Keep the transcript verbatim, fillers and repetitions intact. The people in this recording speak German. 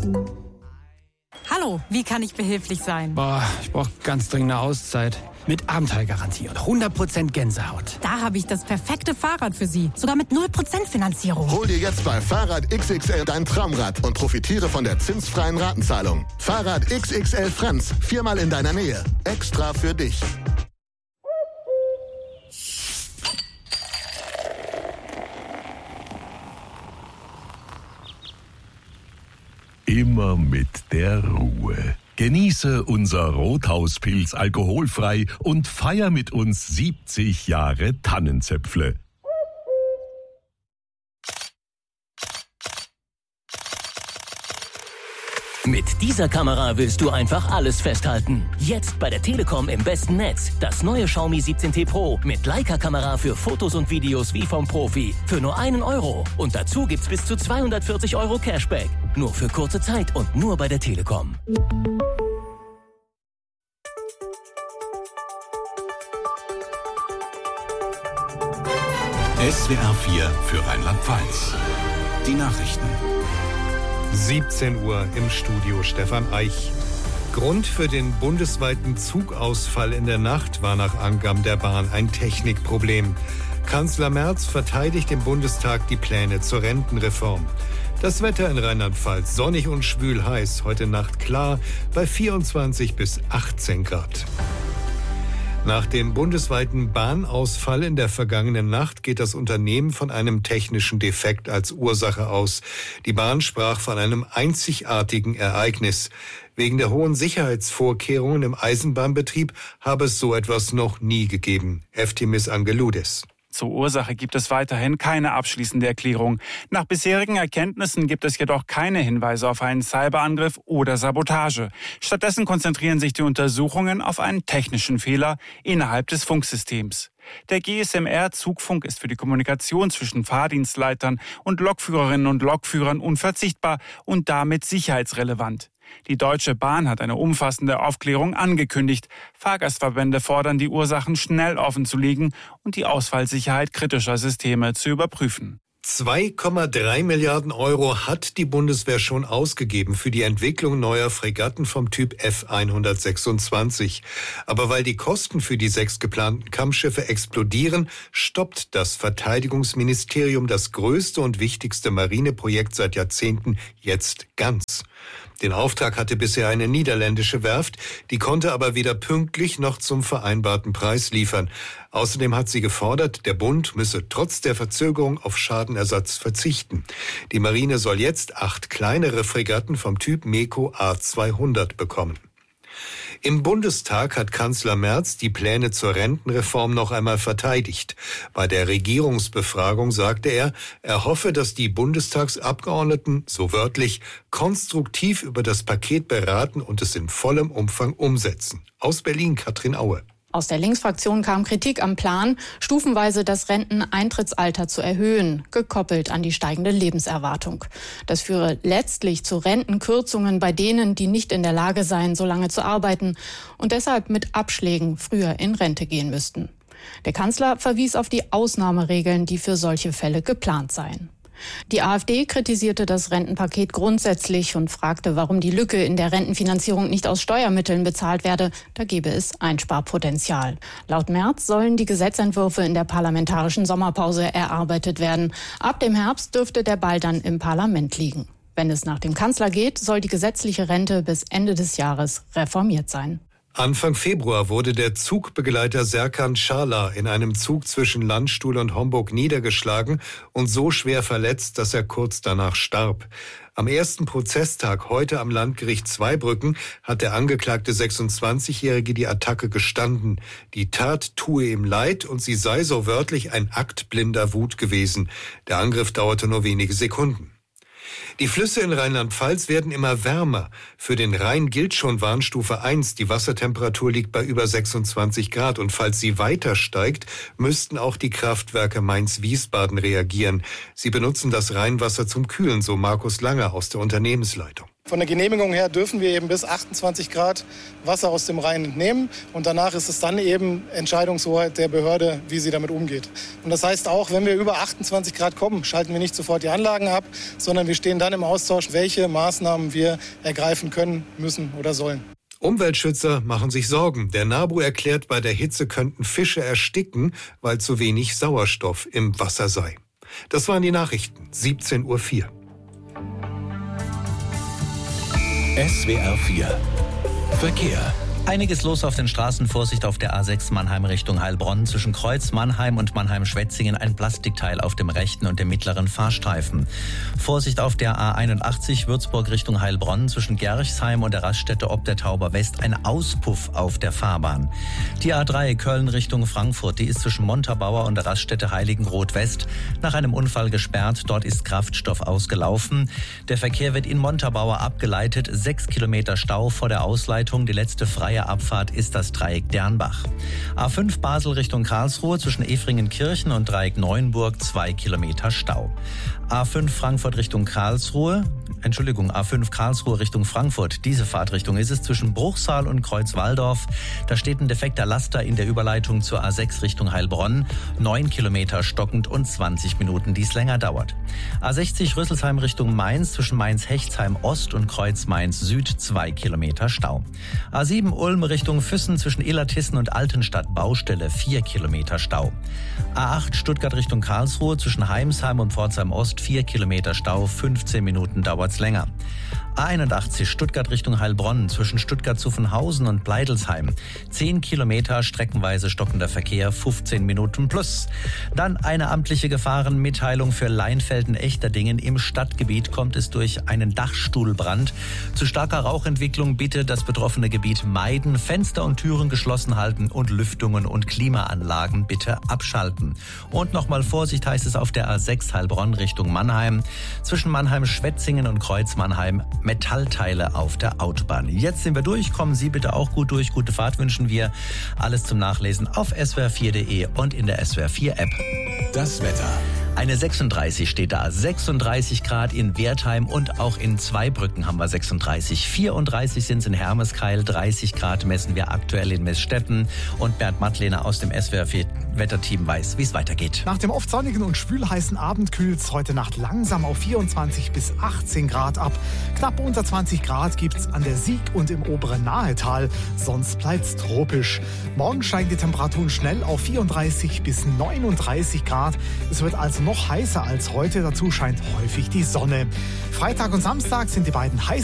Hallo, wie kann ich behilflich sein? Boah, ich brauche ganz dringend eine Auszeit. Mit Abenteuergarantie und hundert Prozent Gänsehaut. Da habe ich das perfekte Fahrrad für Sie. Sogar mit null Prozent Finanzierung. Hol dir jetzt bei Fahrrad X X L dein Traumrad und profitiere von der zinsfreien Ratenzahlung. Fahrrad X X L Franz, viermal in deiner Nähe. Extra für dich. Immer mit der Ruhe. Genieße unser Rothauspilz alkoholfrei und feier mit uns siebzig Jahre Tannenzäpfle. Mit dieser Kamera willst du einfach alles festhalten. Jetzt bei der Telekom im besten Netz. Das neue Xiaomi siebzehn T Pro mit Leica-Kamera für Fotos und Videos wie vom Profi. Für nur einen Euro. Und dazu gibt's bis zu zweihundertvierzig Euro Cashback. Nur für kurze Zeit und nur bei der Telekom. S W R vier für Rheinland-Pfalz. Die Nachrichten. siebzehn Uhr im Studio Stefan Eich. Grund für den bundesweiten Zugausfall in der Nacht war nach Angaben der Bahn ein Technikproblem. Kanzler Merz verteidigt im Bundestag die Pläne zur Rentenreform. Das Wetter in Rheinland-Pfalz sonnig und schwül heiß, heute Nacht klar bei vierundzwanzig bis achtzehn Grad. Nach dem bundesweiten Bahnausfall in der vergangenen Nacht geht das Unternehmen von einem technischen Defekt als Ursache aus. Die Bahn sprach von einem einzigartigen Ereignis. Wegen der hohen Sicherheitsvorkehrungen im Eisenbahnbetrieb habe es so etwas noch nie gegeben. Eftimis Angeloudis. Zur Ursache gibt es weiterhin keine abschließende Erklärung. Nach bisherigen Erkenntnissen gibt es jedoch keine Hinweise auf einen Cyberangriff oder Sabotage. Stattdessen konzentrieren sich die Untersuchungen auf einen technischen Fehler innerhalb des Funksystems. Der G S M R-Zugfunk ist für die Kommunikation zwischen Fahrdienstleitern und Lokführerinnen und Lokführern unverzichtbar und damit sicherheitsrelevant. Die Deutsche Bahn hat eine umfassende Aufklärung angekündigt. Fahrgastverbände fordern, die Ursachen schnell offenzulegen und die Ausfallsicherheit kritischer Systeme zu überprüfen. zwei Komma drei Milliarden Euro hat die Bundeswehr schon ausgegeben für die Entwicklung neuer Fregatten vom Typ F hundertsechsundzwanzig. Aber weil die Kosten für die sechs geplanten Kampfschiffe explodieren, stoppt das Verteidigungsministerium das größte und wichtigste Marineprojekt seit Jahrzehnten jetzt ganz. Den Auftrag hatte bisher eine niederländische Werft, die konnte aber weder pünktlich noch zum vereinbarten Preis liefern. Außerdem hat sie gefordert, der Bund müsse trotz der Verzögerung auf Schadenersatz verzichten. Die Marine soll jetzt acht kleinere Fregatten vom Typ MEKO A zweihundert bekommen. Im Bundestag hat Kanzler Merz die Pläne zur Rentenreform noch einmal verteidigt. Bei der Regierungsbefragung sagte er, er hoffe, dass die Bundestagsabgeordneten, so wörtlich, konstruktiv über das Paket beraten und es in vollem Umfang umsetzen. Aus Berlin, Katrin Aue. Aus der Linksfraktion kam Kritik am Plan, stufenweise das Renteneintrittsalter zu erhöhen, gekoppelt an die steigende Lebenserwartung. Das führe letztlich zu Rentenkürzungen bei denen, die nicht in der Lage seien, so lange zu arbeiten und deshalb mit Abschlägen früher in Rente gehen müssten. Der Kanzler verwies auf die Ausnahmeregeln, die für solche Fälle geplant seien. Die AfD kritisierte das Rentenpaket grundsätzlich und fragte, warum die Lücke in der Rentenfinanzierung nicht aus Steuermitteln bezahlt werde. Da gebe es Einsparpotenzial. Laut Merz sollen die Gesetzentwürfe in der parlamentarischen Sommerpause erarbeitet werden. Ab dem Herbst dürfte der Ball dann im Parlament liegen. Wenn es nach dem Kanzler geht, soll die gesetzliche Rente bis Ende des Jahres reformiert sein. Anfang Februar wurde der Zugbegleiter Serkan Çağlar in einem Zug zwischen Landstuhl und Homburg niedergeschlagen und so schwer verletzt, dass er kurz danach starb. Am ersten Prozesstag heute am Landgericht Zweibrücken hat der angeklagte sechsundzwanzigjährige die Attacke gestanden. Die Tat tue ihm leid und sie sei so wörtlich ein Akt blinder Wut gewesen. Der Angriff dauerte nur wenige Sekunden. Die Flüsse in Rheinland-Pfalz werden immer wärmer. Für den Rhein gilt schon Warnstufe eins. Die Wassertemperatur liegt bei über sechsundzwanzig Grad. Und falls sie weiter steigt, müssten auch die Kraftwerke Mainz-Wiesbaden reagieren. Sie benutzen das Rheinwasser zum Kühlen, so Markus Langer aus der Unternehmensleitung. Von der Genehmigung her dürfen wir eben bis achtundzwanzig Grad Wasser aus dem Rhein entnehmen. Und danach ist es dann eben Entscheidungshoheit der Behörde, wie sie damit umgeht. Und das heißt auch, wenn wir über achtundzwanzig Grad kommen, schalten wir nicht sofort die Anlagen ab, sondern wir stehen dann im Austausch, welche Maßnahmen wir ergreifen können, müssen oder sollen. Umweltschützer machen sich Sorgen. Der NABU erklärt, bei der Hitze könnten Fische ersticken, weil zu wenig Sauerstoff im Wasser sei. Das waren die Nachrichten, siebzehn Uhr vier. S W R vier Verkehr. Einiges los auf den Straßen. Vorsicht auf der A sechs Mannheim Richtung Heilbronn. Zwischen Kreuz Mannheim und Mannheim-Schwetzingen ein Plastikteil auf dem rechten und dem mittleren Fahrstreifen. Vorsicht auf der A einundachtzig Würzburg Richtung Heilbronn. Zwischen Gerchsheim und der Raststätte ob der Tauber West ein Auspuff auf der Fahrbahn. Die A drei Köln Richtung Frankfurt. Die ist zwischen Montabaur und der Raststätte Heiligenroth West nach einem Unfall gesperrt. Dort ist Kraftstoff ausgelaufen. Der Verkehr wird in Montabaur abgeleitet. Sechs Kilometer Stau vor der Ausleitung. Die letzte freie Abfahrt ist das Dreieck Dernbach. A fünf Basel Richtung Karlsruhe zwischen Efringenkirchen und Dreieck Neuenburg zwei Kilometer Stau. A fünf Frankfurt Richtung Karlsruhe, Entschuldigung, A fünf Karlsruhe Richtung Frankfurt. Diese Fahrtrichtung ist es zwischen Bruchsal und Kreuzwaldorf. Da steht ein defekter Laster in der Überleitung zur A sechs Richtung Heilbronn. Neun Kilometer stockend und zwanzig Minuten, dies länger dauert. A sechzig Rüsselsheim Richtung Mainz zwischen Mainz-Hechtsheim Ost und Kreuz Mainz Süd zwei Kilometer Stau. A sieben Ulm Richtung Füssen zwischen Illertissen und Altenstadt Baustelle vier Kilometer Stau. A acht Stuttgart Richtung Karlsruhe zwischen Heimsheim und Pforzheim Ost vier Kilometer Stau, fünfzehn Minuten dauert's länger. A einundachtzig Stuttgart Richtung Heilbronn zwischen Stuttgart-Zuffenhausen und Bleidelsheim. zehn Kilometer streckenweise stockender Verkehr, fünfzehn Minuten plus. Dann eine amtliche Gefahrenmitteilung für Leinfelden-Echterdingen. Im Stadtgebiet kommt es durch einen Dachstuhlbrand zu starker Rauchentwicklung. Bitte das betroffene Gebiet meiden, Fenster und Türen geschlossen halten und Lüftungen und Klimaanlagen bitte abschalten. Und nochmal Vorsicht heißt es auf der A sechs Heilbronn Richtung Mannheim. Zwischen Mannheim-Schwetzingen und Kreuz Mannheim Metallteile auf der Autobahn. Jetzt sind wir durch. Kommen Sie bitte auch gut durch. Gute Fahrt wünschen wir. Alles zum Nachlesen auf S W R vier punkt de und in der S W R vier App. Das Wetter. Eine sechsunddreißig steht da. sechsunddreißig Grad in Wertheim und auch in Zweibrücken haben wir sechsunddreißig. vierunddreißig sind es in Hermeskeil. dreißig Grad messen wir aktuell in Meßstetten. Und Bernd Mattlehner aus dem S W R vier Wetterteam weiß, wie es weitergeht. Nach dem oft sonnigen und schwülheißen Abend kühlt es heute Nacht langsam auf vierundzwanzig bis achtzehn Grad ab. Knapp unter zwanzig Grad gibt es an der Sieg und im oberen Nahetal. Sonst bleibt es tropisch. Morgen steigen die Temperaturen schnell auf vierunddreißig bis neununddreißig Grad. Es wird also noch heißer als heute. Dazu scheint häufig die Sonne. Freitag und Samstag sind die beiden heißen